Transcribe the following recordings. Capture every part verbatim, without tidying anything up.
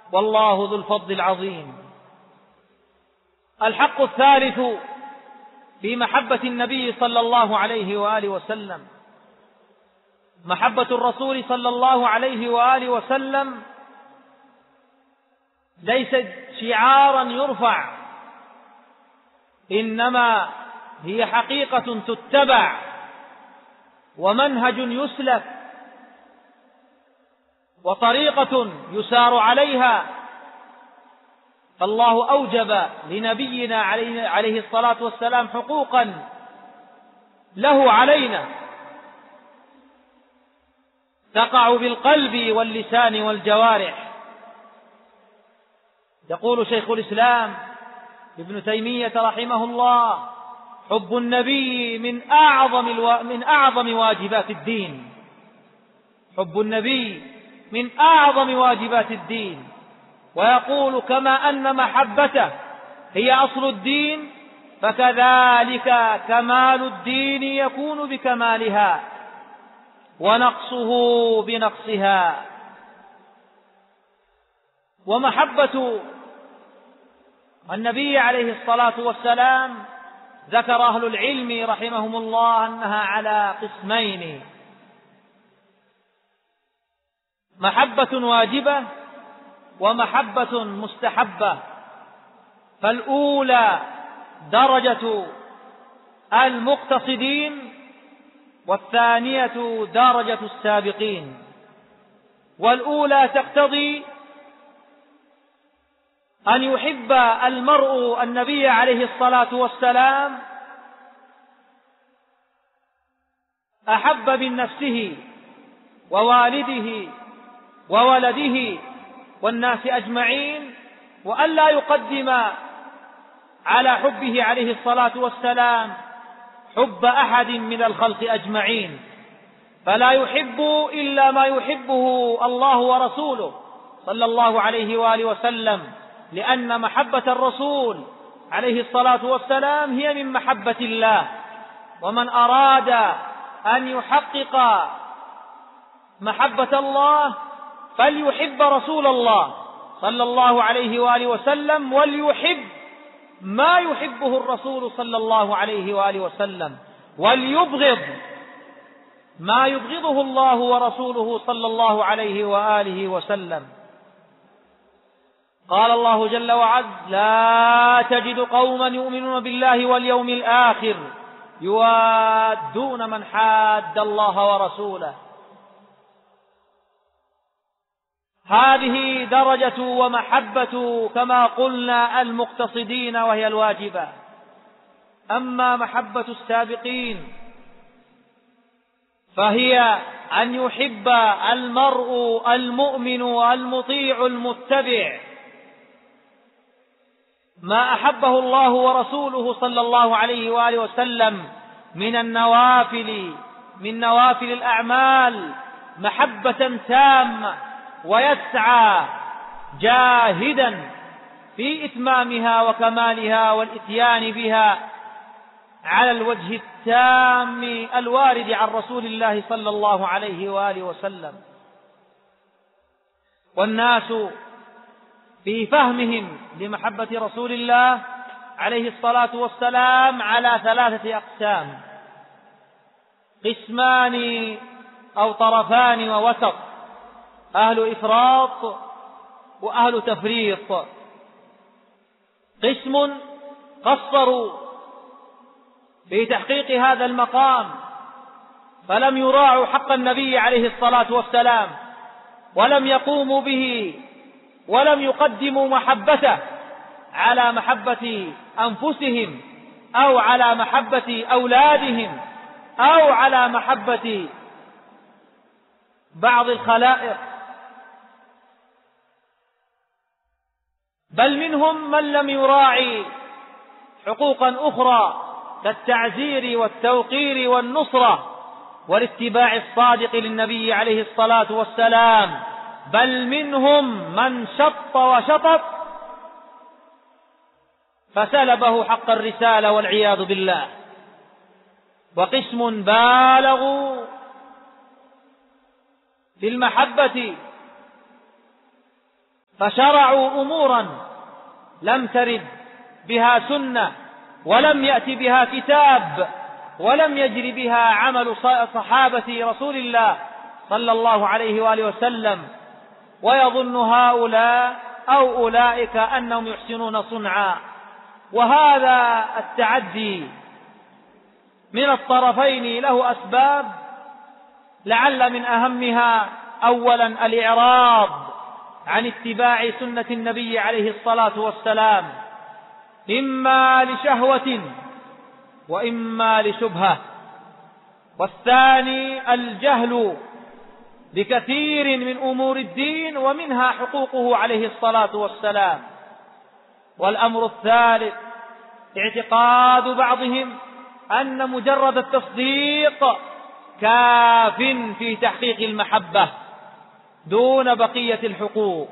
والله ذو الفضل العظيم. الحق الثالث في محبة النبي صلى الله عليه وآله وسلم: محبة الرسول صلى الله عليه وآله وسلم ليست شعارا يرفع، إنما هي حقيقة تتبع ومنهج يسلك وطريقة يسار عليها. فالله أوجب لنبينا عليه الصلاة والسلام حقوقا له علينا تقع بالقلب واللسان والجوارح. يقول شيخ الإسلام ابن تيمية رحمه الله: حب النبي من أعظم الو... من أعظم واجبات الدين. حب النبي من أعظم واجبات الدين. ويقول: كما أن محبته هي أصل الدين، فكذلك كمال الدين يكون بكمالها ونقصه بنقصها. ومحبة النبي عليه الصلاة والسلام ذكر أهل العلم رحمهم الله أنها على قسمين: محبة واجبة ومحبة مستحبة. فالأولى درجة المقتصدين، والثانية درجة السابقين. والأولى تقتضي أن يحب المرء النبي عليه الصلاة والسلام أحب من نفسه ووالده وولده والناس أجمعين، وأن لا يقدم على حبه عليه الصلاة والسلام حب أحد من الخلق أجمعين، فلا يحب إلا ما يحبه الله ورسوله صلى الله عليه وآله وسلم، لأن محبة الرسول عليه الصلاة والسلام هي من محبة الله. ومن أراد أن يحقق محبة الله فليحب رسول الله صلى الله عليه وآله وسلم، وليحب ما يحبه الرسول صلى الله عليه وآله وسلم، وليبغض ما يبغضه الله ورسوله صلى الله عليه وآله وسلم. قال الله جل وعز: لا تجد قوما يؤمنون بالله واليوم الآخر يوادون من حاد الله ورسوله. هذه درجة ومحبة كما قلنا المقتصدين، وهي الواجبة. أما محبة السابقين فهي أن يحب المرء المؤمن المطيع المتبع ما أحبه الله ورسوله صلى الله عليه وآله وسلم من النوافل من نوافل الأعمال محبة تامة، ويسعى جاهدا في إتمامها وكمالها والإتيان بها على الوجه التام الوارد عن رسول الله صلى الله عليه وآله وسلم. والناس في فهمهم لمحبة رسول الله عليه الصلاة والسلام على ثلاثة أقسام: قسمان أو طرفان ووسط، أهل إفراط وأهل تفريط. قسم قصروا في تحقيق هذا المقام فلم يراعوا حق النبي عليه الصلاة والسلام، ولم يقوموا به، ولم يقدموا محبته على محبة أنفسهم أو على محبة أولادهم أو على محبة بعض الخلائق. بل منهم من لم يراعي حقوقا أخرى كالتعزير والتوقير والنصرة والاتباع الصادق للنبي عليه الصلاة والسلام. بل منهم من شط وشطط فسلبه حق الرسالة والعياذ بالله. وقسم بالغوا في المحبة فشرعوا أمورا لم ترد بها سنة ولم يأتي بها كتاب ولم يجري بها عمل صحابة رسول الله صلى الله عليه وآله وسلم، ويظن هؤلاء أو أولئك أنهم يحسنون صنعا. وهذا التعدي من الطرفين له أسباب، لعل من أهمها أولا الإعراض عن اتباع سنة النبي عليه الصلاة والسلام، إما لشهوة وإما لشبهة. والثاني الجهل بكثير من أمور الدين ومنها حقوقه عليه الصلاة والسلام. والأمر الثالث اعتقاد بعضهم أن مجرد التصديق كاف في تحقيق المحبة دون بقية الحقوق.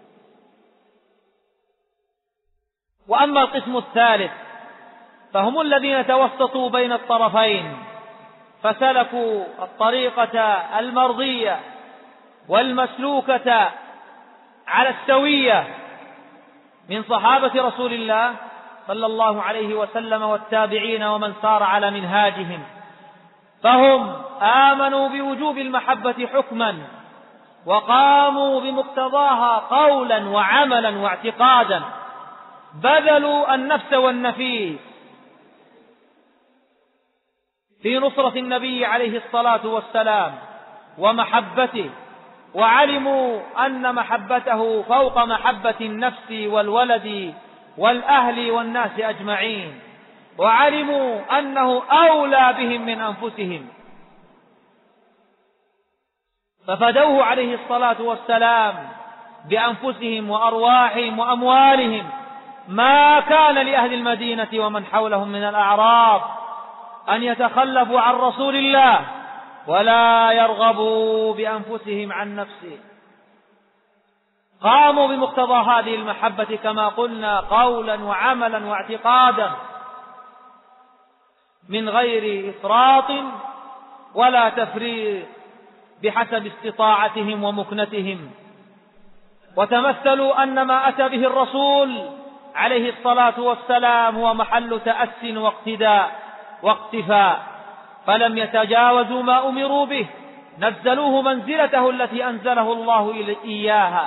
وأما القسم الثالث فهم الذين توسطوا بين الطرفين، فسلكوا الطريقة المرضية والمسلوكة على السوية من صحابة رسول الله صلى الله عليه وسلم والتابعين ومن سار على منهاجهم، فهم آمنوا بوجوب المحبة حكما وقاموا بمقتضاها قولا وعملا واعتقادا، بذلوا النفس والنفيس في نصرة النبي عليه الصلاة والسلام ومحبته، وعلموا أن محبته فوق محبة النفس والولد والأهل والناس أجمعين، وعلموا أنه أولى بهم من أنفسهم، ففدوه عليه الصلاة والسلام بأنفسهم وأرواحهم وأموالهم ما كان لأهل المدينة ومن حولهم من الأعراب أن يتخلفوا عن رسول الله ولا يرغبوا بأنفسهم عن نفسه. قاموا بمقتضى هذه المحبة كما قلنا قولا وعملا واعتقادا من غير إفراط ولا تفريط بحسب استطاعتهم ومكنتهم، وتمثلوا أن ما أتى به الرسول عليه الصلاة والسلام هو محل تأس واقتداء واقتفاء، فلم يتجاوزوا ما أمروا به، نزلوه منزلته التي أنزله الله إياها.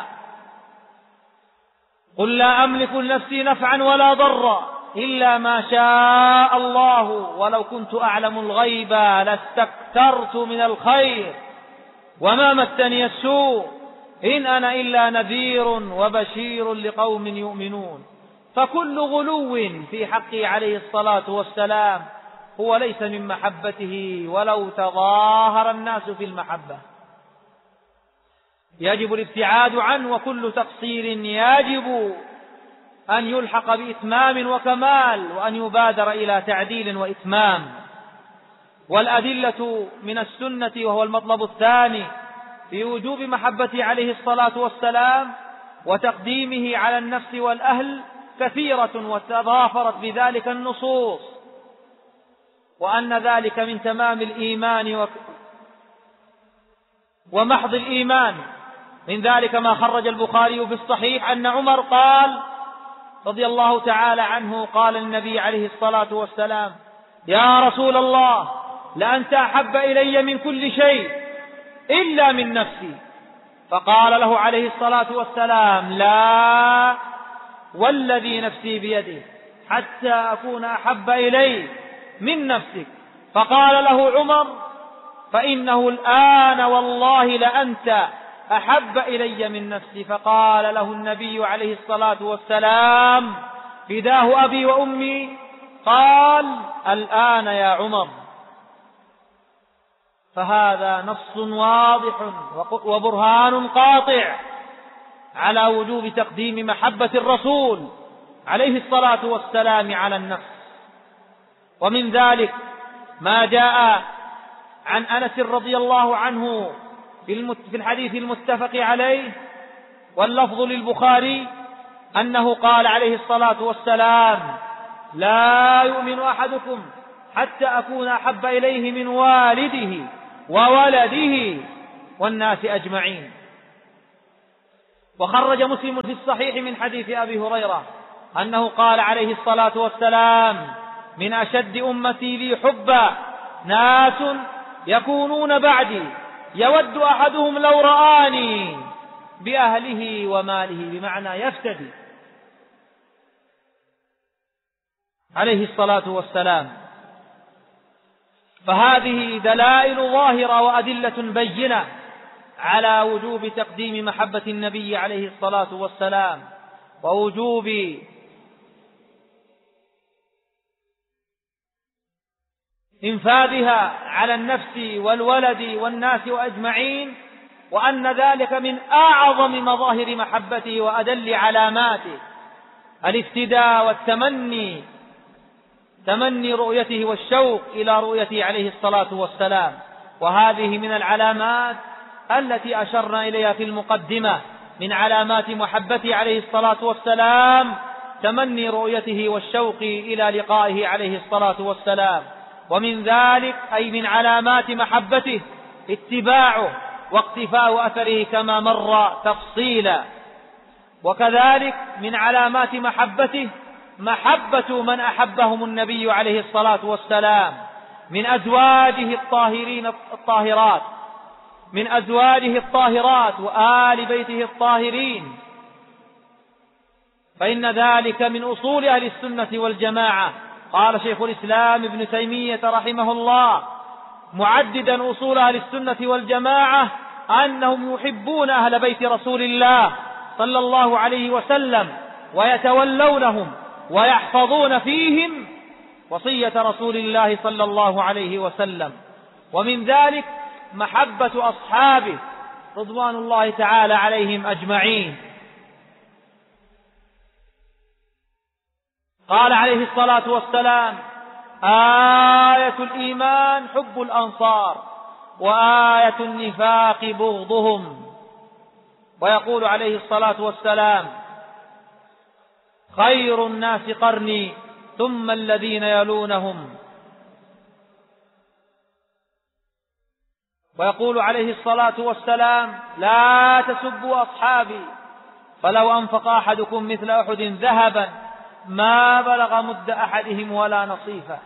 قل لا أملك لنفسي نفعا ولا ضرا إلا ما شاء الله ولو كنت أعلم الغيب لاستكثرت من الخير وما مسني السوء إن أنا إلا نذير وبشير لقوم يؤمنون. فكل غلو في حقه عليه الصلاة والسلام هو ليس من محبته ولو تظاهر الناس في المحبة، يجب الابتعاد عنه، وكل تقصير يجب أن يلحق بإتمام وكمال وأن يبادر إلى تعديل وإتمام. والأدلة من السنة وهو المطلب الثاني في وجوب محبته عليه الصلاة والسلام وتقديمه على النفس والأهل كثيرة وتضافرت بذلك النصوص، وأن ذلك من تمام الإيمان ومحض الإيمان. من ذلك ما خرج البخاري في الصحيح أن عمر قال رضي الله تعالى عنه قال النبي عليه الصلاة والسلام: يا رسول الله لأنت أحب إلي من كل شيء إلا من نفسي. فقال له عليه الصلاة والسلام: لا والذي نفسي بيده حتى أكون أحب إلي من نفسك. فقال له عمر: فإنه الآن والله لأنت أحب إلي من نفسي. فقال له النبي عليه الصلاة والسلام: فداه أبي وأمي. قال: الآن يا عمر. فهذا نص واضح وبرهان قاطع على وجوب تقديم محبة الرسول عليه الصلاة والسلام على النفس. ومن ذلك ما جاء عن أنس رضي الله عنه في الحديث المتفق عليه واللفظ للبخاري أنه قال عليه الصلاة والسلام: لا يؤمن أحدكم حتى أكون أحب إليه من والده وولده والناس أجمعين. وخرج مسلم في الصحيح من حديث أبي هريرة أنه قال عليه الصلاة والسلام: من أشد أمتي لي حبا ناس يكونون بعدي يود أحدهم لو رآني بأهله وماله، بمعنى يفتدي عليه الصلاة والسلام. فهذه دلائل ظاهرة وأدلة بينة على وجوب تقديم محبة النبي عليه الصلاة والسلام، ووجوب إنفاذها على النفس والولد والناس أجمعين، وأن ذلك من أعظم مظاهر محبته وأدل علاماته الافتداء والتمني، تمني رؤيته والشوق إلى رؤيته عليه الصلاة والسلام. وهذه من العلامات التي أشرنا إليها في المقدمة، من علامات محبته عليه الصلاة والسلام تمني رؤيته والشوق إلى لقائه عليه الصلاة والسلام. ومن ذلك أي من علامات محبته اتباعه واقتفاء أثره كما مر تفصيلا. وكذلك من علامات محبته محبة من أحبهم النبي عليه الصلاة والسلام من أزواجه الطاهرين الطاهرات من أزواجه الطاهرات وآل بيته الطاهرين، فإن ذلك من أصول أهل السنة والجماعة. قال شيخ الإسلام ابن تيمية رحمه الله معددا أصول أهل السنة والجماعة أنهم يحبون أهل بيت رسول الله صلى الله عليه وسلم ويتولونهم ويحفظون فيهم وصية رسول الله صلى الله عليه وسلم. ومن ذلك محبة أصحابه رضوان الله تعالى عليهم أجمعين. قال عليه الصلاة والسلام: آية الإيمان حب الأنصار وآية النفاق بغضهم. ويقول عليه الصلاة والسلام: خير الناس قرني ثم الذين يلونهم. ويقول عليه الصلاة والسلام: لا تسبوا أصحابي فلو أنفق أحدكم مثل أحد ذهبا ما بلغ مد أحدهم ولا نصيفه.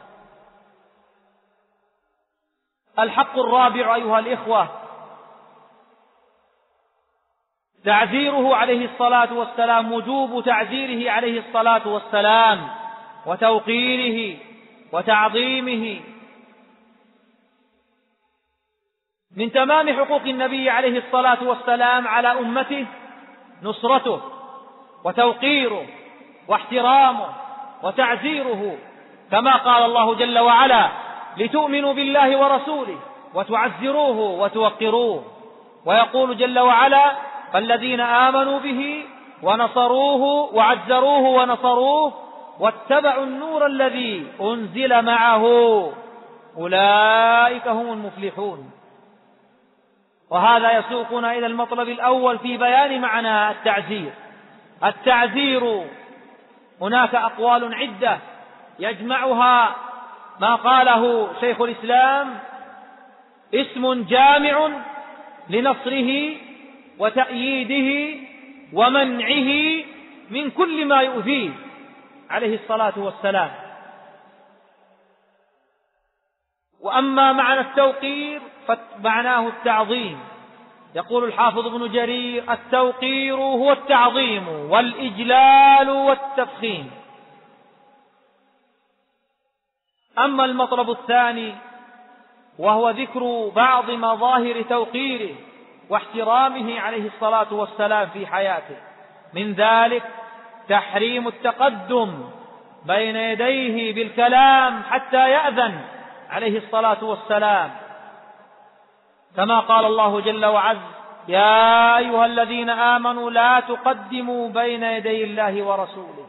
الحق الرابع أيها الإخوة تعزيره عليه الصلاة والسلام، وجوب تعزيره عليه الصلاة والسلام وتوقيره وتعظيمه. من تمام حقوق النبي عليه الصلاة والسلام على أمته نصرته وتوقيره واحترامه وتعزيره، كما قال الله جل وعلا: لتؤمنوا بالله ورسوله وتعزروه وتوقروه. ويقول جل وعلا: فالذين آمنوا به ونصروه وعزروه ونصروه واتبعوا النور الذي أنزل معه أولئك هم المفلحون. وهذا يسوقنا إلى المطلب الأول في بيان معنى التعزير. التعزير هناك أقوال عدة يجمعها ما قاله شيخ الإسلام: اسم جامع لنصره وتأييده ومنعه من كل ما يؤذيه عليه الصلاة والسلام. وأما معنى التوقير فمعناه التعظيم. يقول الحافظ ابن جرير: التوقير هو التعظيم والإجلال والتفخيم. أما المطلب الثاني وهو ذكر بعض مظاهر توقيره واحترامه عليه الصلاة والسلام في حياته، من ذلك تحريم التقدم بين يديه بالكلام حتى يأذن عليه الصلاة والسلام، كما قال الله جل وعز: يا أيها الذين آمنوا لا تقدموا بين يدي الله ورسوله.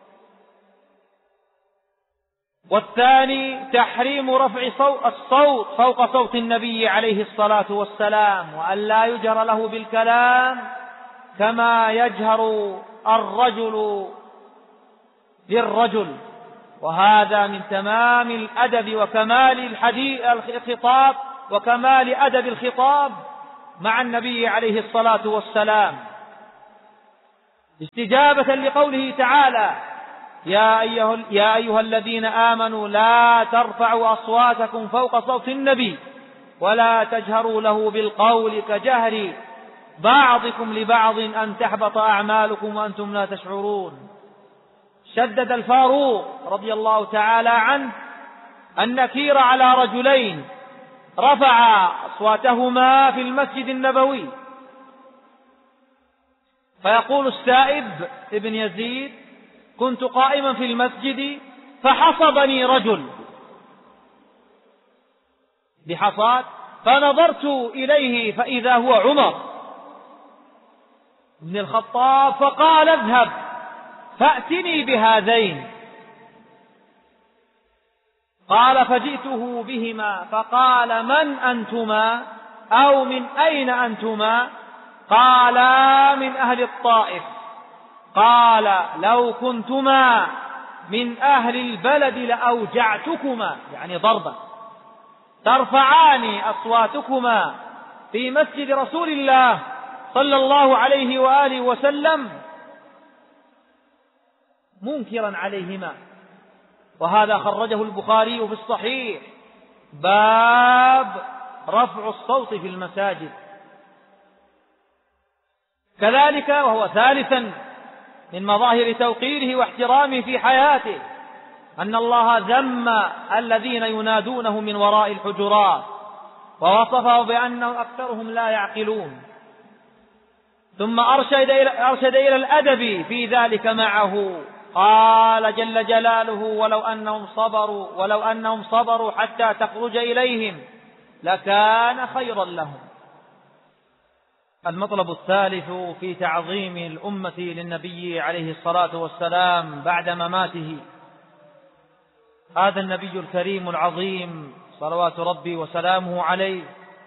والثاني تحريم رفع الصوت فوق صوت النبي عليه الصلاة والسلام، وأن لا يجهر له بالكلام كما يجهر الرجل للرجل. وهذا من تمام الأدب وكمال الحديث الخطاب وكمال أدب الخطاب مع النبي عليه الصلاة والسلام. استجابة لقوله تعالى: يا أيها, يا أيها الذين آمنوا لا ترفعوا أصواتكم فوق صوت النبي ولا تجهروا له بالقول كجهر بعضكم لبعض أن تحبط أعمالكم وأنتم لا تشعرون. شدد الفاروق رضي الله تعالى عنه النكير على رجلين رفعا أصواتهما في المسجد النبوي، فيقول السائب ابن يزيد: كنت قائما في المسجد فحصبني رجل بحصاد، فنظرت إليه فإذا هو عمر بن الخطاب، فقال: اذهب فأتني بهذين. قال: فجئته بهما، فقال: من أنتما أو من أين أنتما؟ قالا: من أهل الطائف. قال: لو كنتما من أهل البلد لأوجعتكما، يعني ضربا، ترفعان أصواتكما في مسجد رسول الله صلى الله عليه وآله وسلم منكرا عليهما. وهذا خرجه البخاري في الصحيح، باب رفع الصوت في المساجد. كذلك وهو ثالثا من مظاهر توقيره واحترامه في حياته أن الله ذم الذين ينادونه من وراء الحجرات، ووصفه بأنهم أكثرهم لا يعقلون، ثم أرشد إلى, أرشد إلى الأدب في ذلك معه. قال جل جلاله: ولو أنهم صبروا ولو أنهم صبروا حتى تخرج إليهم لكان خيرا لهم. المطلب الثالث في تعظيم الأمة للنبي عليه الصلاة والسلام بعد مماته. هذا النبي الكريم العظيم صلوات ربي وسلامه عليه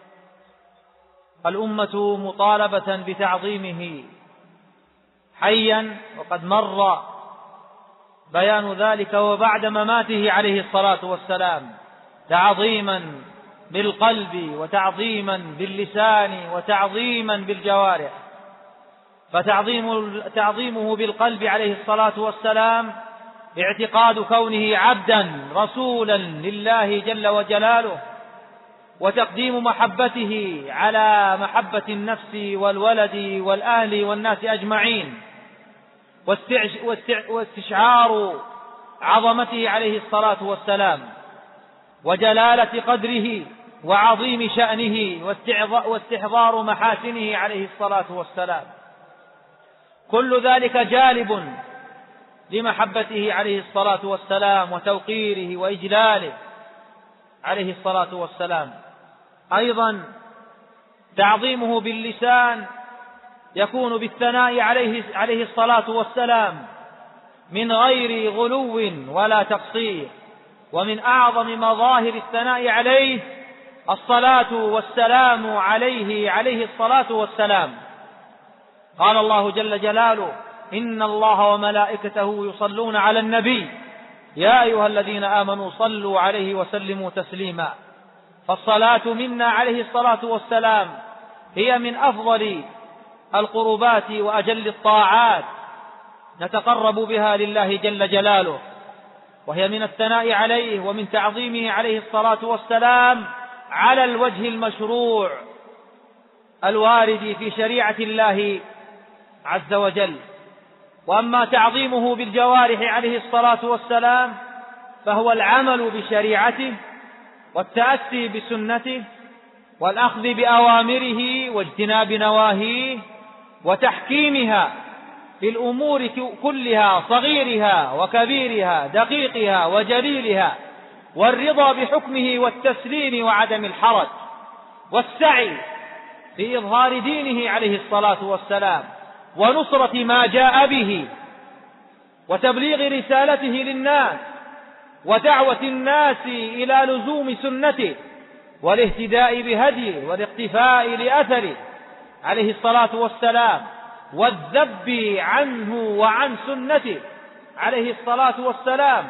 الأمة مطالبة بتعظيمه حيا، وقد مر بيان ذلك وبعد مماته عليه الصلاة والسلام، تعظيما بالقلب وتعظيما باللسان وتعظيما بالجوارح. فتعظيم تعظيمه بالقلب عليه الصلاة والسلام اعتقاد كونه عبدا رسولا لله جل وجلاله، وتقديم محبته على محبة النفس والولد والأهل والناس أجمعين، واستشعار عظمته عليه الصلاة والسلام وجلالة قدره وعظيم شأنه واستحضار محاسنه عليه الصلاة والسلام. كل ذلك جالب لمحبته عليه الصلاة والسلام وتوقيره وإجلاله عليه الصلاة والسلام. أيضا تعظيمه باللسان يكون بالثناء عليه, عليه الصلاة والسلام من غير غلو ولا تقصير. ومن أعظم مظاهر الثناء عليه الصلاة والسلام عليه عليه الصلاة والسلام. قال الله جل جلاله: إن الله وملائكته يصلون على النبي يا أيها الذين آمنوا صلوا عليه وسلموا تسليما. فالصلاة منا عليه الصلاة والسلام هي من أفضل القربات وأجل الطاعات نتقرب بها لله جل جلاله، وهي من الثناء عليه ومن تعظيمه عليه الصلاة والسلام على الوجه المشروع الوارد في شريعة الله عز وجل. وأما تعظيمه بالجوارح عليه الصلاة والسلام فهو العمل بشريعته والتأسي بسنته والأخذ بأوامره واجتناب نواهيه وتحكيمها في الأمور كلها، صغيرها وكبيرها، دقيقها وجليلها، والرضا بحكمه والتسليم وعدم الحرج، والسعي في إظهار دينه عليه الصلاة والسلام ونصرة ما جاء به وتبليغ رسالته للناس ودعوة الناس إلى لزوم سنته والاهتداء بهديه والاقتفاء لأثره عليه الصلاة والسلام، والذب عنه وعن سنته عليه الصلاة والسلام،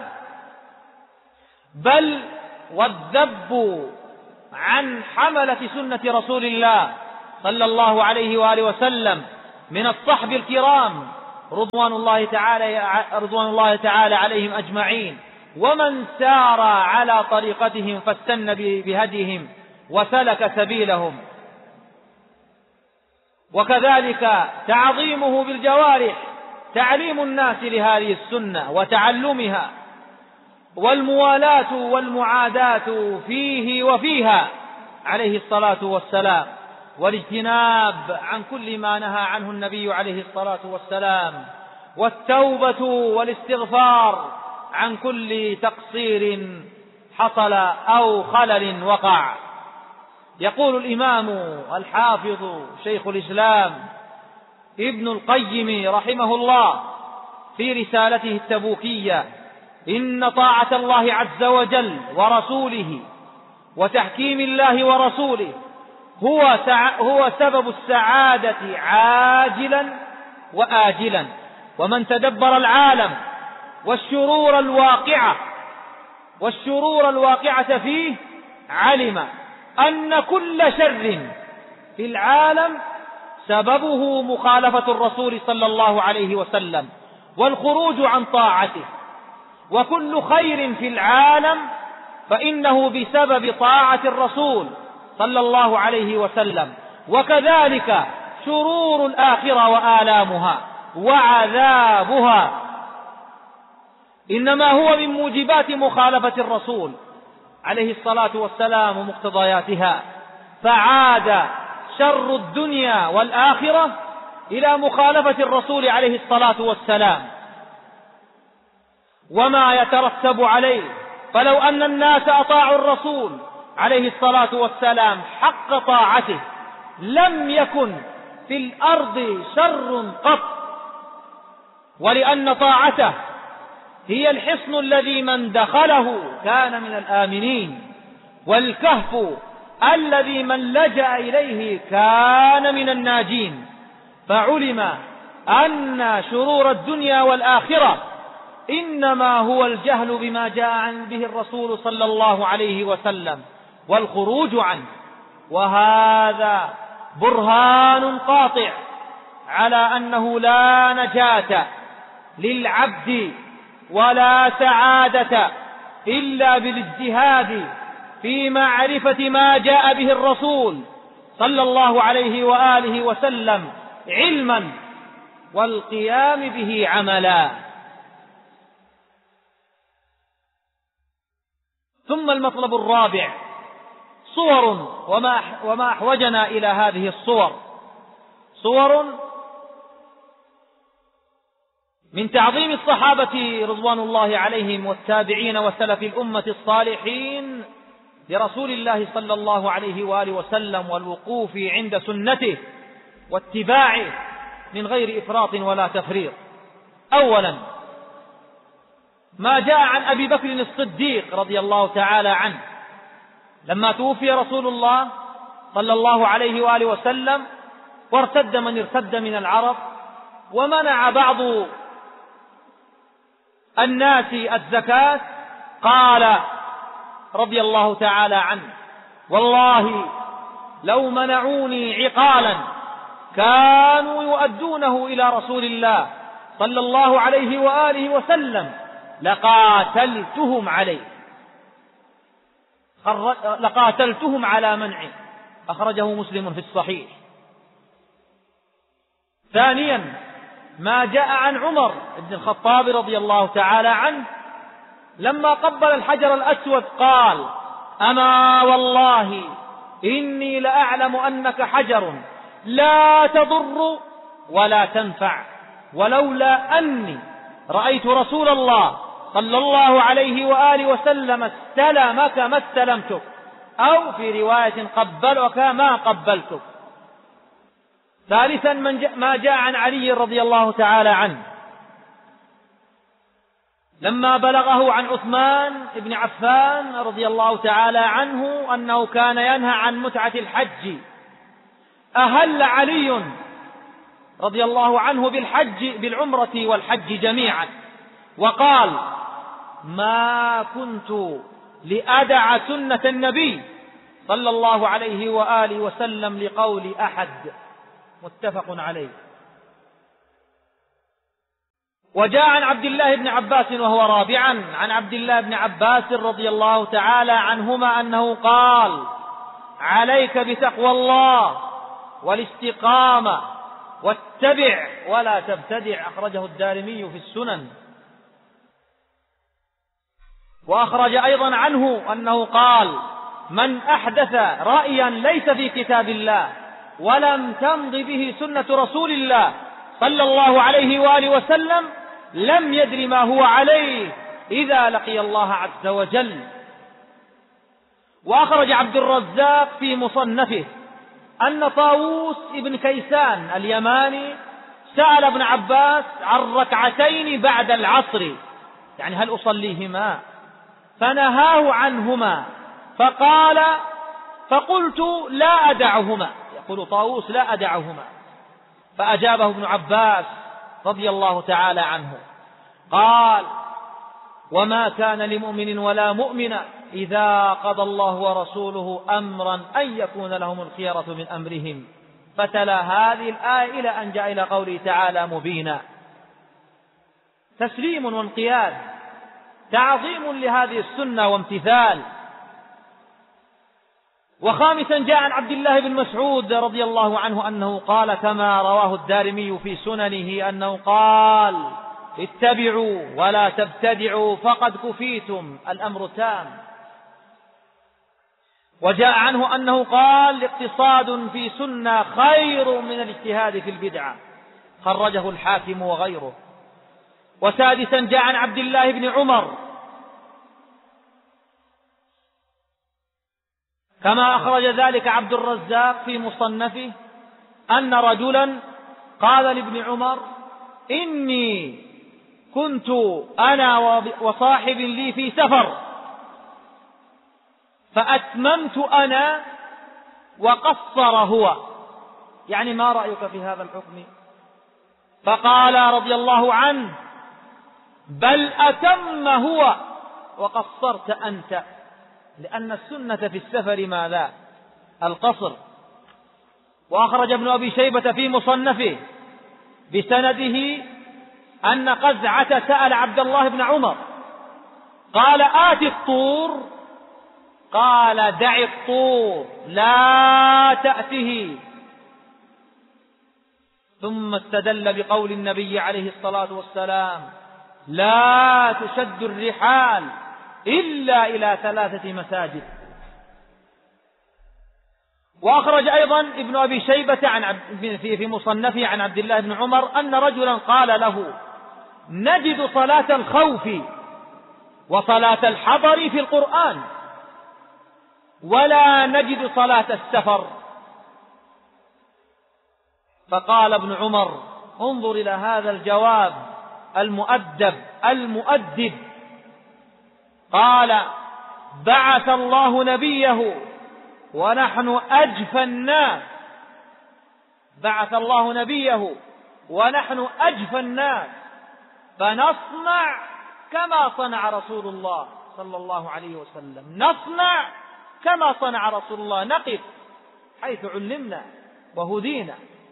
بل والذب عن حملة سنة رسول الله صلى الله عليه وآله وسلم من الصحب الكرام رضوان الله تعالى رضوان الله تعالى عليهم أجمعين، ومن سار على طريقتهم فاستنى بهديهم وسلك سبيلهم. وكذلك تعظيمه بالجوارح، تعليم الناس لهذه السنة وتعلمها، والموالاة والمعاداة فيه وفيها عليه الصلاة والسلام، والاجتناب عن كل ما نهى عنه النبي عليه الصلاة والسلام، والتوبة والاستغفار عن كل تقصير حصل أو خلل وقع. يقول الإمام الحافظ شيخ الإسلام ابن القيم رحمه الله في رسالته التبوكية: إن طاعة الله عز وجل ورسوله وتحكيم الله ورسوله هو هو سبب السعادة عاجلا وآجلا. ومن تدبر العالم والشرور الواقعة والشرور الواقعة فيه علم أن كل شر في العالم سببه مخالفة الرسول صلى الله عليه وسلم والخروج عن طاعته، وكل خير في العالم فإنه بسبب طاعة الرسول صلى الله عليه وسلم. وكذلك شرور الآخرة وآلامها وعذابها إنما هو من موجبات مخالفة الرسول عليه الصلاة والسلام ومقتضياتها. فعاد شر الدنيا والآخرة إلى مخالفة الرسول عليه الصلاة والسلام وما يترتب عليه. فلو أن الناس أطاعوا الرسول عليه الصلاة والسلام حق طاعته لم يكن في الأرض شر قط، ولأن طاعته هي الحصن الذي من دخله كان من الآمنين، والكهف الذي من لجأ إليه كان من الناجين. فعلم أن شرور الدنيا والآخرة إنما هو الجهل بما جاء عن به الرسول صلى الله عليه وسلم والخروج عنه، وهذا برهان قاطع على أنه لا نجاة للعبد ولا سعادة إلا بالاجتهاد في معرفة ما جاء به الرسول صلى الله عليه وآله وسلم علما والقيام به عملا. ثم المطلب الرابع صور، وما وما أحوجنا إلى هذه الصور، صور من تعظيم الصحابة رضوان الله عليهم والتابعين وسلف الأمة الصالحين لرسول الله صلى الله عليه وآله وسلم، والوقوف عند سنته واتباعه من غير إفراط ولا تفريط. أولا ما جاء عن أبي بكر الصديق رضي الله تعالى عنه لما توفي رسول الله صلى الله عليه وآله وسلم وارتد من ارتد من العرب، ومنع بعض الناس الزكاة، قال رضي الله تعالى عنه: والله لو منعوني عقالا كانوا يؤدونه إلى رسول الله صلى الله عليه وآله وسلم لقاتلتهم عليه لقاتلتهم على منعه. أخرجه مسلم في الصحيح. ثانيا ما جاء عن عمر بن الخطاب رضي الله تعالى عنه لما قبل الحجر الأسود قال: أما والله إني لأعلم أنك حجر لا تضر ولا تنفع، ولولا أني رأيت رسول الله صلى الله عليه وآله وسلم استلمك ما استلمتك، أو في رواية قبلك ما قبلتك. ثالثا ما جاء عن علي رضي الله تعالى عنه لما بلغه عن عثمان بن عفان رضي الله تعالى عنه أنه كان ينهى عن متعة الحج، أهل علي رضي الله عنه بالحج بالعمرة والحج جميعا، وقال: ما كنت لأدع سنة النبي صلى الله عليه وآله وسلم لقول أحد. متفق عليه. وجاء عن عبد الله بن عباس وهو رابعا عن عبد الله بن عباس رضي الله تعالى عنهما أنه قال: عليك بتقوى الله والاستقامة واتبع ولا تبتدع. أخرجه الدارمي في السنن. وأخرج أيضا عنه أنه قال: من أحدث رأيا ليس في كتاب الله ولم تمض به سنة رسول الله صلى الله عليه وآله وسلم لم يدر ما هو عليه إذا لقي الله عز وجل. وأخرج عبد الرزاق في مصنفه أن طاووس ابن كيسان اليماني سأل ابن عباس عن ركعتين بعد العصر، يعني هل أصليهما؟ فنهاه عنهما فقال: فقلت لا أدعهما. يقول طاووس: لا أدعهما. فأجابه ابن عباس رضي الله تعالى عنه قال: وما كان لمؤمن ولا مؤمنة إذا قضى الله ورسوله أمرا أن يكون لهم الخيرة من أمرهم. فتلا هذه الآية إلى أن جاء إلى قوله تعالى مبينا. تسليم وانقياد، تعظيم لهذه السنة وامتثال. وخامسا جاء عن عبد الله بن مسعود رضي الله عنه أنه قال كما رواه الدارمي في سننه أنه قال: اتبعوا ولا تبتدعوا فقد كفيتم، الأمر تام. وجاء عنه أنه قال: الاقتصاد في سنة خير من الاجتهاد في البدعة. خرجه الحاكم وغيره. وسادسا جاء عن عبد الله بن عمر كما أخرج ذلك عبد الرزاق في مصنفه أن رجلا قال لابن عمر: إني كنت أنا وصاحب لي في سفر فأتممت أنا وقصر هو، يعني ما رأيك في هذا الحكم؟ فقال رضي الله عنه: بل أتم هو وقصرت أنت، لأن السنة في السفر ماذا؟ القصر. وأخرج ابن أبي شيبة في مصنفه بسنده أن قزعة سأل عبد الله بن عمر قال: آت الطور؟ قال: دع الطور لا تأته. ثم استدل بقول النبي عليه الصلاة والسلام: لا تشد الرحال إلا إلى ثلاثة مساجد. وأخرج أيضا ابن أبي شيبة عن في مصنفه عن عبد الله بن عمر أن رجلا قال له: نجد صلاة الخوف وصلاة الحضر في القرآن ولا نجد صلاة السفر. فقال ابن عمر: انظر إلى هذا الجواب المؤدب المؤدب. قال: بعث الله نبيه ونحن أجفى الناس، بعث الله نبيه ونحن أجفى الناس، فنصنع كما صنع رسول الله صلى الله عليه وسلم، نصنع كما صنع رسول الله، نقف حيث علمنا وهدينا.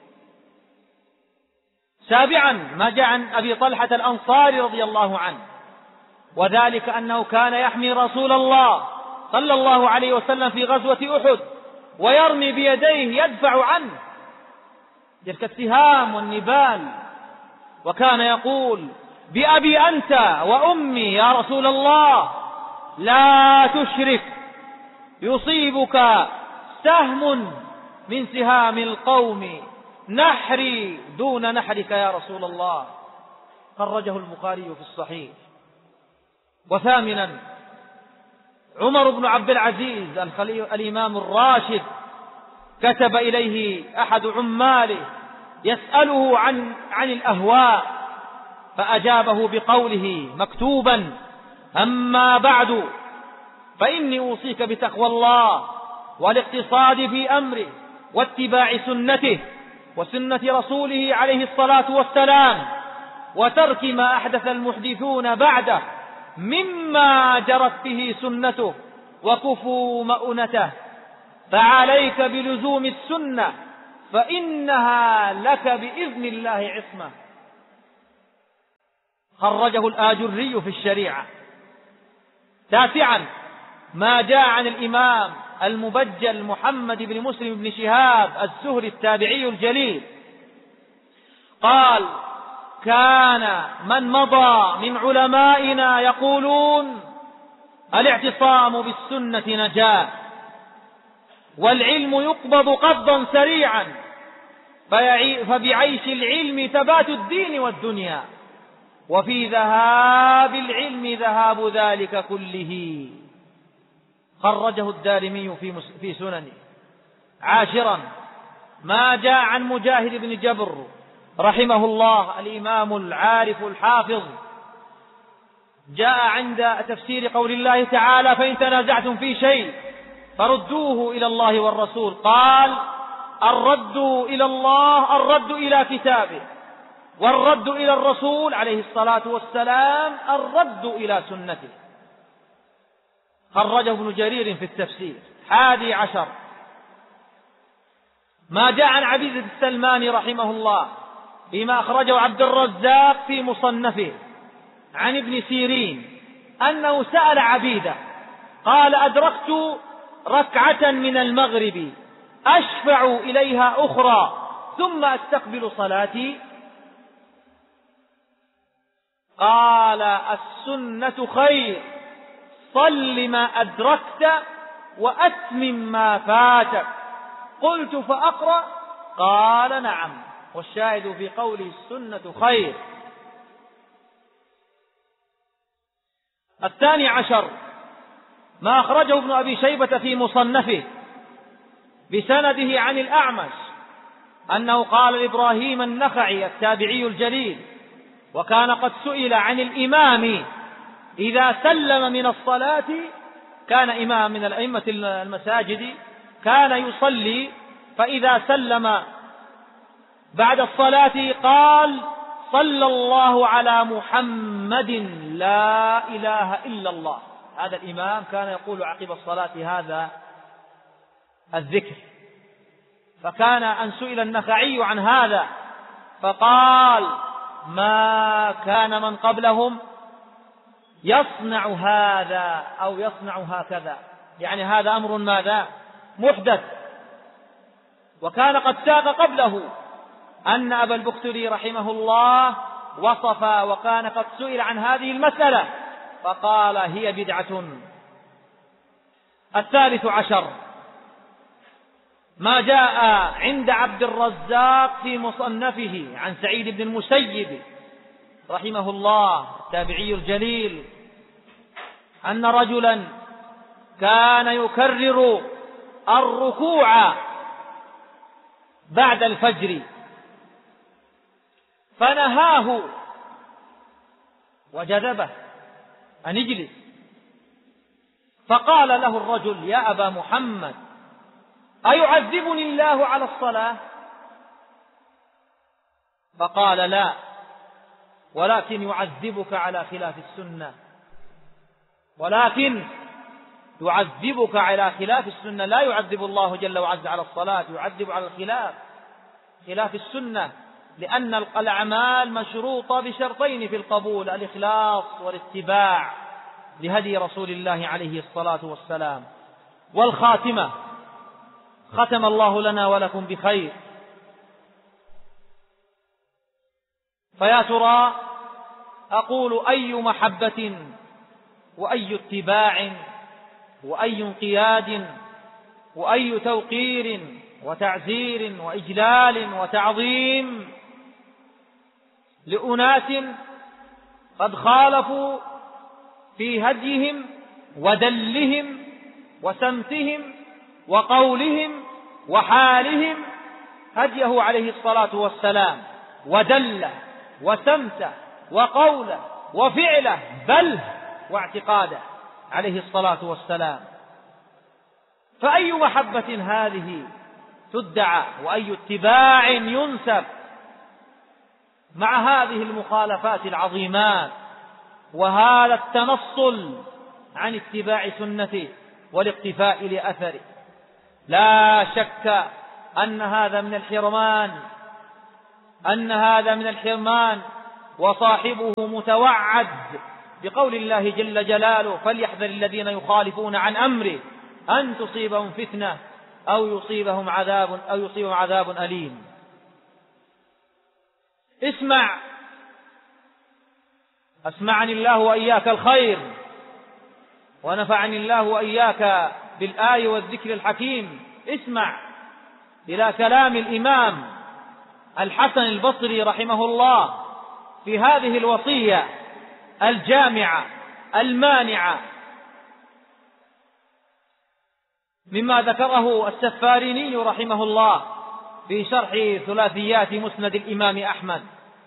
سابعا ما جاء عن أبي طلحة الأنصاري رضي الله عنه، وذلك أنه كان يحمي رسول الله صلى الله عليه وسلم في غزوة أحد ويرمي بيديه يدفع عنه تلك السهام والنبال، وكان يقول: بأبي أنت وأمي يا رسول الله لا تشرك، يصيبك سهم من سهام القوم، نحري دون نحرك يا رسول الله. خرجه البخاري في الصحيح. وثامنا عمر بن عبد العزيز الإمام الراشد كتب إليه أحد عماله يسأله عن عن الأهواء، فأجابه بقوله مكتوبا: أما بعد فإني أوصيك بتقوى الله والاقتصاد في أمره واتباع سنته وسنة رسوله عليه الصلاة والسلام، وترك ما أحدث المحدثون بعده مما جرت به سنته وكفوا مؤنته، فعليك بلزوم السنة فإنها لك بإذن الله عصمة. خرجه الآجري في الشريعة. تاسعا ما جاء عن الإمام المبجل محمد بن مسلم بن شهاب الزهري التابعي الجليل قال: كان من مضى من علمائنا يقولون: الاعتصام بالسنة نجاة، والعلم يقبض قبضا سريعا، فبعيش العلم ثبات الدين والدنيا، وفي ذهاب العلم ذهاب ذلك كله. خرجه الدارمي في في سننه. عاشرا ما جاء عن مجاهد بن جبر رحمه الله الإمام العارف الحافظ، جاء عند تفسير قول الله تعالى: فإن تنازعتم في شيء فردوه إلى الله والرسول، قال: الرد إلى الله الرد إلى كتابه، والرد إلى الرسول عليه الصلاة والسلام الرد إلى سنته. خرجه ابن جرير في التفسير. حادي عشر ما جاء عن عبيدة السلماني رحمه الله فيما أخرجه عبد الرزاق في مصنفه عن ابن سيرين أنه سأل عبيدة قال: أدركت ركعة من المغرب أشفع إليها أخرى ثم أستقبل صلاتي. قال: السنة خير، صل ما أدركت وأتمم ما فاتك. قلت: فأقرأ؟ قال: نعم. والشاهد في قوله السنة خير. الثاني عشر ما أخرجه ابن أبي شيبة في مصنفه بسنده عن الأعمش أنه قال لإبراهيم النخعي التابعي الجليل، وكان قد سئل عن الإمام إذا سلم من الصلاة، كان إمام من الأئمة المساجد كان يصلي، فإذا سلم بعد الصلاة قال: صلى الله على محمد لا إله إلا الله. هذا الإمام كان يقول عقب الصلاة هذا الذكر. فكان أن سئل النخعي عن هذا فقال: ما كان من قبلهم يصنع هذا أو يصنع هكذا، يعني هذا أمر ماذا؟ محدث. وكان قد ساق قبله أن أبا البختري رحمه الله وصف وكان قد سئل عن هذه المسألة فقال: هي بدعة. الثالث عشر ما جاء عند عبد الرزاق في مصنفه عن سعيد بن المسيب رحمه الله التابعي الجليل أن رجلا كان يكرر الركوع بعد الفجر، فنهاه وجذبه أن يجلس، فقال له الرجل: يا أبا محمد، أيعذبني الله على الصلاة؟ فقال: لا، ولكن يعذبك على خلاف السنة، ولكن يعذبك على خلاف السنة. لا يعذب الله جل وعز على الصلاة، يعذب على الخلاف، خلاف السنة، لأن الأعمال مشروطة بشرطين في القبول: الإخلاص والاتباع لهدي رسول الله عليه الصلاة والسلام. والخاتمة، ختم الله لنا ولكم بخير. فيا ترى أقول أي محبة وأي اتباع وأي انقياد وأي توقير وتعزير وإجلال وتعظيم لأناس قد خالفوا في هديهم ودلهم وسمتهم وقولهم وحالهم هديه عليه الصلاة والسلام، ودله وسمته وقوله وفعله بل واعتقاده عليه الصلاة والسلام. فأي محبة هذه تدعى وأي اتباع ينسب مع هذه المخالفات العظيمات وهذا التنصل عن اتباع سنته والاقتفاء لأثره؟ لا شك أن هذا من الحرمان أن هذا من الحرمان وصاحبه متوعد، بقول الله جل جلاله: فليحذر الذين يخالفون عن أمره أن تصيبهم فتنة أو يصيبهم عذاب أو يصيبهم عذاب أليم. اسمع، أسمعني الله وإياك الخير، ونفعني الله وإياك بالآية والذكر الحكيم. اسمع إلى كلام الإمام الحسن البصري رحمه الله في هذه الوصية الجامعة المانعة، مما ذكره السفاريني رحمه الله في شرح ثلاثيات مسند الإمام أحمد.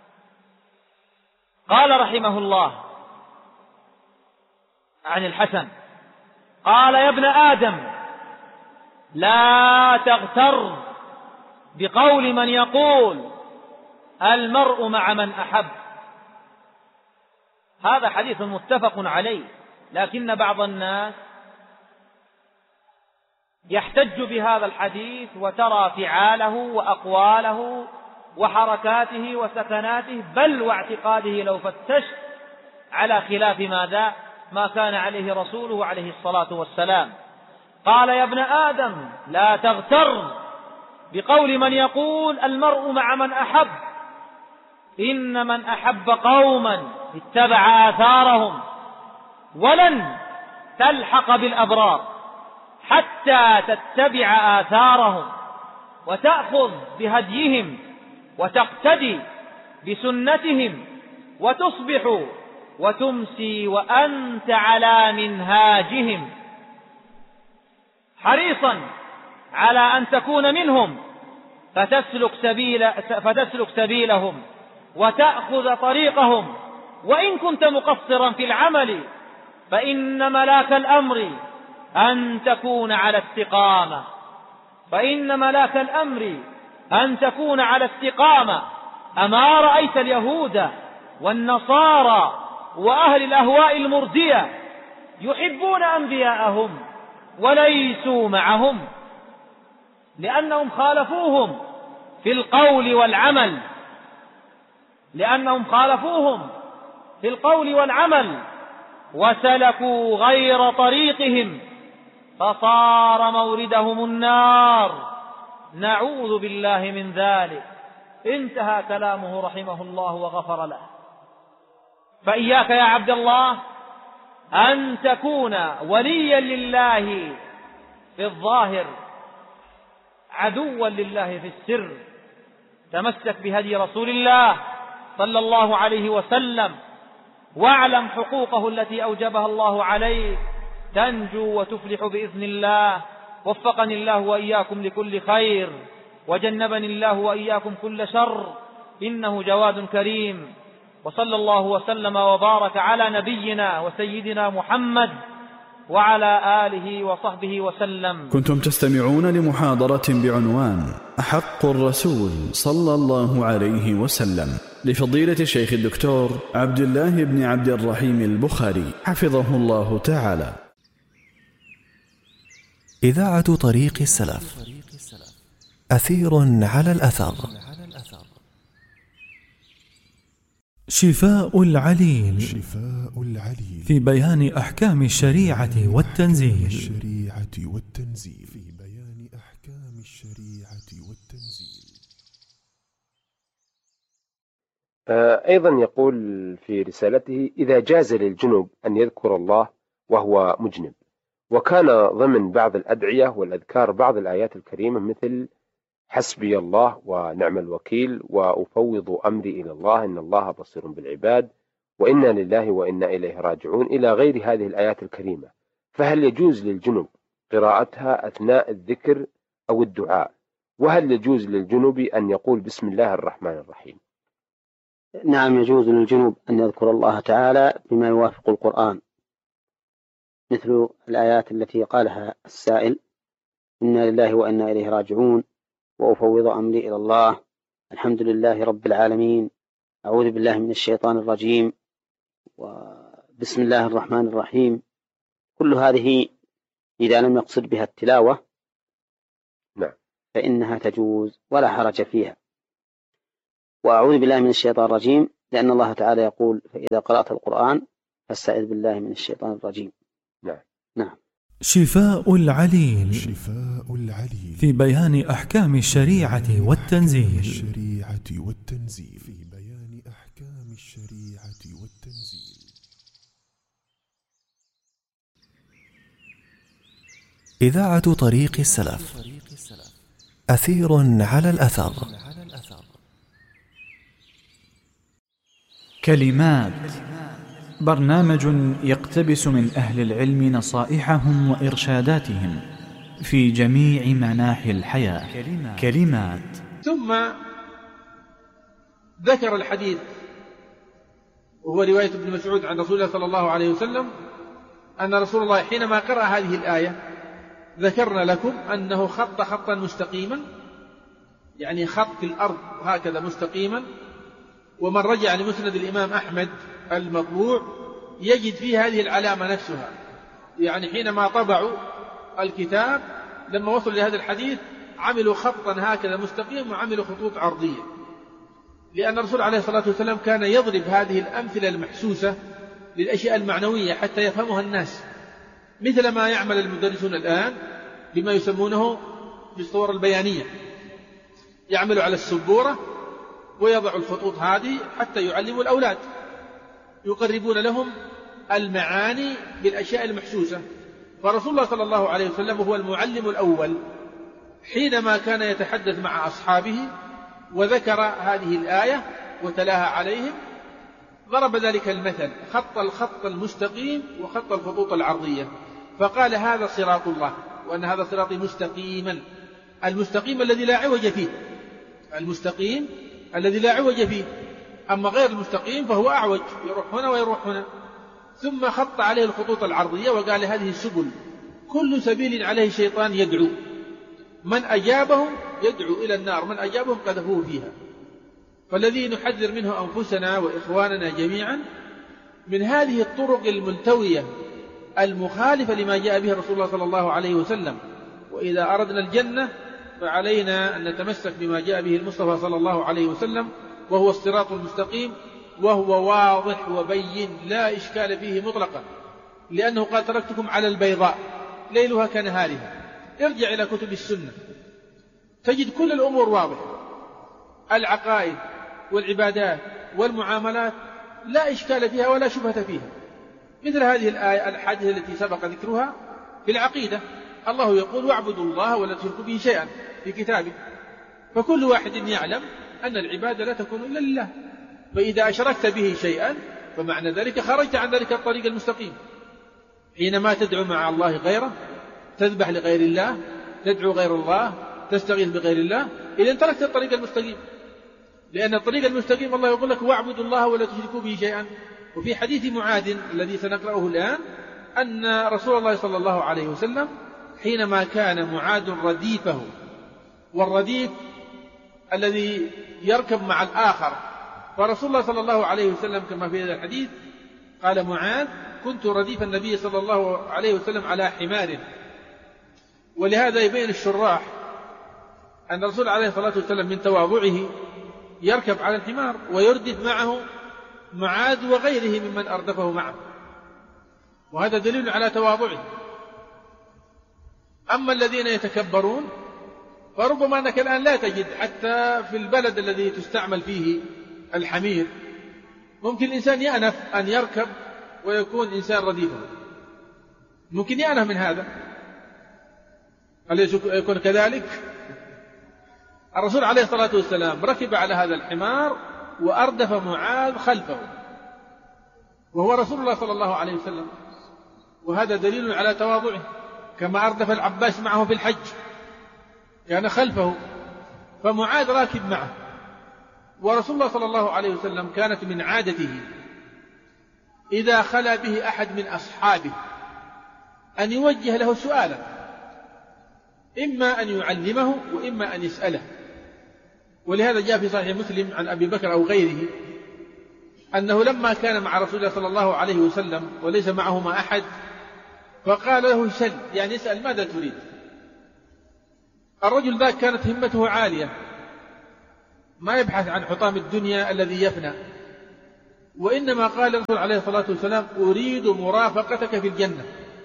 قال رحمه الله عن الحسن قال: يا ابن آدم، لا تغتر بقول من يقول المرء مع من أحب. هذا حديث متفق عليه، لكن بعض الناس يحتج بهذا الحديث وترى فعاله وأقواله وحركاته وسكناته بل واعتقاده لو فتشت على خلاف ماذا ما كان عليه رسوله عليه الصلاة والسلام. قال: يا ابن آدم، لا تغتر بقول من يقول المرء مع من أحب، إن من أحب قوما اتبع آثارهم، ولن تلحق بالأبرار حتى تتبع آثارهم وتأخذ بهديهم وتقتدي بسنتهم، وتصبح وتمسي وأنت على منهاجهم، حريصا على أن تكون منهم فتسلك سبيل فتسلك سبيلهم وتأخذ طريقهم، وإن كنت مقصرا في العمل فإن ملاك الأمر أن تكون على استقامة فإن ملاك الأمر أن تكون على استقامة. أما رأيت اليهود والنصارى وأهل الأهواء المرجية يحبون أنبياءهم وليسوا معهم، لأنهم خالفوهم في القول والعمل لأنهم خالفوهم في القول والعمل وسلكوا غير طريقهم فصار موردهم النار، نعوذ بالله من ذلك. انتهى كلامه رحمه الله وغفر له. فإياك يا عبد الله أن تكون وليا لله في الظاهر عدوا لله في السر. تمسك بهدي رسول الله صلى الله عليه وسلم، واعلم حقوقه التي أوجبها الله عليك، تنجو وتفلح بإذن الله. وفقني الله وإياكم لكل خير، وجنبني الله وإياكم كل شر، إنه جواد كريم. وصلى الله وسلم وبارك على نبينا وسيدنا محمد وعلى آله وصحبه وسلم. كنتم تستمعون لمحاضرة بعنوان أحق الرسول صلى الله عليه وسلم لفضيلة الشيخ الدكتور عبد الله بن عبد الرحيم البخاري حفظه الله تعالى. إذاعة طريق السلف، أثير على الأثر. شفاء العليل شفاء العليل في بيان أحكام الشريعة والتنزيل الشريعة والتنزيل في بيان أحكام الشريعة والتنزيل. أيضا يقول في رسالته: إذا جاز للجنب أن يذكر الله وهو مجنب، وكان ضمن بعض الأدعية والأذكار بعض الآيات الكريمة مثل حسبي الله ونعم الوكيل، وأفوض أمري إلى الله، إن الله بصير بالعباد، وإنا لله وإنا إليه راجعون، إلى غير هذه الآيات الكريمة، فهل يجوز للجنب قراءتها أثناء الذكر أو الدعاء؟ وهل يجوز للجنب أن يقول بسم الله الرحمن الرحيم؟ نعم، يجوز للجنب أن يذكر الله تعالى بما يوافق القرآن، مثل الآيات التي قالها السائل: إنا لله وإنا إليه راجعون، وأفوض أمري إلى الله، الحمد لله رب العالمين، أعوذ بالله من الشيطان الرجيم، وبسم الله الرحمن الرحيم. كل هذه إذا لم يقصد بها التلاوة نعم فإنها تجوز ولا حرج فيها. وأعوذ بالله من الشيطان الرجيم لأن الله تعالى يقول فإذا قرأت القرآن فاستعذ بالله من الشيطان الرجيم. نعم. نعم. شفاء العليل شفاء العليل في بيان أحكام الشريعة والتنزيل. الشريعة والتنزيل في بيان أحكام الشريعة والتنزيل. إذاعة طريق السلف، أثير على الأثر. كلمات، برنامج يقتبس من أهل العلم نصائحهم وإرشاداتهم في جميع مناحي الحياة. كلمات. ثم ذكر الحديث وهو رواية ابن مسعود عن رسول الله صلى الله عليه وسلم أن رسول الله حينما قرأ هذه الآية ذكرنا لكم أنه خط خطا مستقيما، يعني خط الأرض هكذا مستقيما. ومن رجع لمسند الإمام أحمد المطبوع يجد فيه هذه العلامة نفسها، يعني حينما طبعوا الكتاب لما وصلوا لهذا الحديث عملوا خطا هكذا مستقيم وعملوا خطوط عرضية، لأن الرسول عليه الصلاة والسلام كان يضرب هذه الأمثلة المحسوسة للأشياء المعنوية حتى يفهمها الناس، مثل ما يعمل المدرسون الآن بما يسمونه بالصور البيانية، يعملوا على السبورة ويضع الخطوط هذه حتى يعلموا الأولاد، يقربون لهم المعاني بالأشياء المحسوسة. فرسول الله صلى الله عليه وسلم هو المعلم الأول، حينما كان يتحدث مع أصحابه وذكر هذه الآية وتلاها عليهم ضرب ذلك المثل، خط الخط المستقيم وخط الخطوط العرضية، فقال هذا صراط الله وأن هذا صراطي مستقيما، المستقيم الذي لا عوج فيه، المستقيم الذي لا عوج فيه، أما غير المستقيم فهو أعوج، يروح هنا ويروح هنا. ثم خط عليه الخطوط العرضية وقال هذه السبل كل سبيل عليه شيطان يدعو، من أجابهم يدعو إلى النار، من أجابهم قذفوه فيها. فالذي نحذر منه أنفسنا وإخواننا جميعا من هذه الطرق الملتوية المخالفة لما جاء به رسول الله صلى الله عليه وسلم. وإذا أردنا الجنة فعلينا أن نتمسك بما جاء به المصطفى صلى الله عليه وسلم، وهو الصراط المستقيم، وهو واضح وبين لا إشكال فيه مطلقا، لأنه قال تركتكم على البيضاء ليلها كنهارها. ارجع إلى كتب السنة تجد كل الأمور واضحة، العقائد والعبادات والمعاملات لا إشكال فيها ولا شبهة فيها، مثل هذه الآية الحادثة التي سبق ذكرها في العقيدة، الله يقول واعبدوا الله ولا تشركوا به شيئا في كتابه، فكل واحد يعلم أن العبادة لا تكون إلا لله، فإذا أشركت به شيئا فمعنى ذلك خرجت عن ذلك الطريق المستقيم. حينما تدعو مع الله غيره، تذبح لغير الله، تدعو غير الله، تستغيث بغير الله، إذا تركت الطريق المستقيم، لأن الطريق المستقيم الله يقول لك واعبدوا الله ولا تشركوا به شيئا. وفي حديث معاذ الذي سنقرأه الآن أن رسول الله صلى الله عليه وسلم حينما كان معاذ رديفه، والرديف الذي يركب مع الآخر، فرسول الله صلى الله عليه وسلم كما في هذا الحديث قال معاذ كنت رديف النبي صلى الله عليه وسلم على حمار. ولهذا يبين الشراح أن الرسول عليه الصلاة والسلام من تواضعه يركب على الحمار ويردف معه معاذ وغيره ممن أردفه معه، وهذا دليل على تواضعه. أما الذين يتكبرون فربما أنك الآن لا تجد حتى في البلد الذي تستعمل فيه الحمير، ممكن الإنسان يأنف أن يركب ويكون إنسان رديفا، ممكن يأنف من هذا، هل يكون كذلك؟ الرسول عليه الصلاة والسلام ركب على هذا الحمار وأردف معاذ خلفه وهو رسول الله صلى الله عليه وسلم، وهذا دليل على تواضعه. كما أردف العباس معه في الحج كان خلفه، فمعاذ راكب معه. ورسول الله صلى الله عليه وسلم كانت من عادته إذا خلا به أحد من أصحابه أن يوجه له سؤالا، إما أن يعلمه وإما أن يسأله. ولهذا جاء في صحيح مسلم عن أبي بكر أو غيره أنه لما كان مع رسول الله صلى الله عليه وسلم وليس معهما أحد فقال له سل، يعني اسأل ماذا تريد. الرجل ذاك كانت همته عالية، ما يبحث عن حطام الدنيا الذي يفنى، وإنما قال الرسول عليه الصلاة والسلام أريد مرافقتك في الجنة.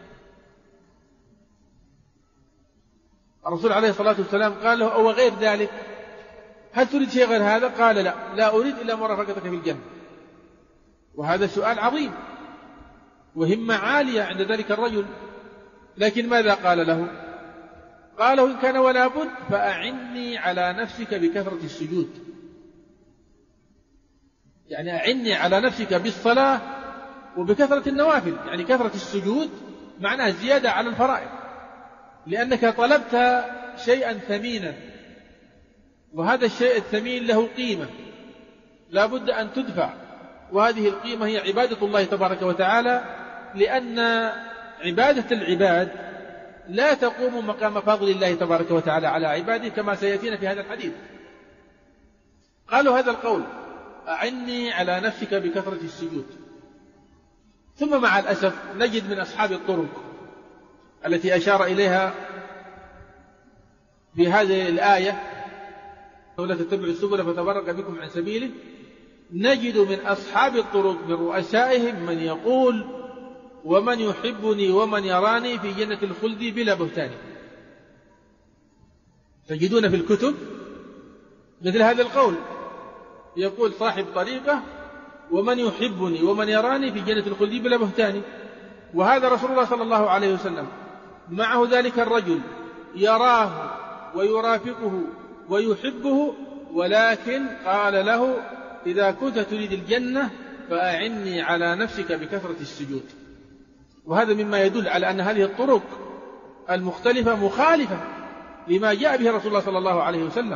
الرسول عليه الصلاة والسلام قال له أو غير ذلك، هل تريد شيء غير هذا؟ قال لا، لا أريد إلا مرافقتك في الجنة. وهذا سؤال عظيم وهمة عالية عند ذلك الرجل، لكن ماذا قال له؟ قال له إن كان ولا بد فأعني على نفسك بكثرة السجود، يعني أعني على نفسك بالصلاة وبكثرة النوافل، يعني كثرة السجود معناها زيادة على الفرائض، لأنك طلبت شيئا ثمينا، وهذا الشيء الثمين له قيمة لا بد أن تدفع، وهذه القيمة هي عبادة الله تبارك وتعالى، لأن عبادة العباد لا تقوم مقام فضل الله تبارك وتعالى على عباده كما سيأتينا في هذا الحديث. قالوا هذا القول أعني على نفسك بكثرة السجود. ثم مع الأسف نجد من أصحاب الطرق التي أشار إليها في هذه الآية ولا تتبعوا السبل فتفرق بكم عن سبيله، نجد من أصحاب الطرق من رؤسائهم من يقول ومن يحبني ومن يراني في جنة الخلد بلا بهتان. تجدون في الكتب مثل هذا القول، يقول صاحب طريقة ومن يحبني ومن يراني في جنة الخلد بلا بهتان، وهذا رسول الله صلى الله عليه وسلم معه ذلك الرجل يراه ويرافقه ويحبه، ولكن قال له إذا كنت تريد الجنة فأعني على نفسك بكثرة السجود. وهذا مما يدل على أن هذه الطرق المختلفة مخالفة لما جاء به رسول الله صلى الله عليه وسلم.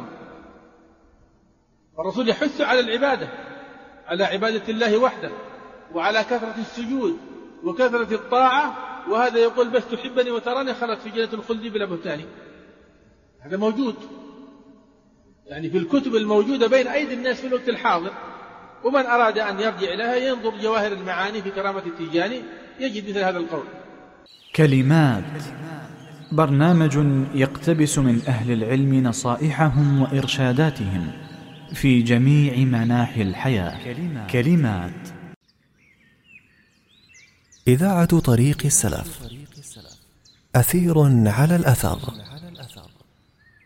الرسول يحث على العبادة، على عبادة الله وحده، وعلى كثرة السجود وكثرة الطاعة، وهذا يقول بس تحبني وتراني خلت في جنة الخلد بلا بهتان. هذا موجود يعني في الكتب الموجودة بين أيدي الناس في الوقت الحاضر، ومن أراد أن يرجع إليها ينظر جواهر المعاني في كرامة التيجاني يجد مثل هذا القول. كلمات، برنامج يقتبس من أهل العلم نصائحهم وإرشاداتهم في جميع مناحي الحياة. كلمات. إذاعة طريق السلف، أثير على الأثر.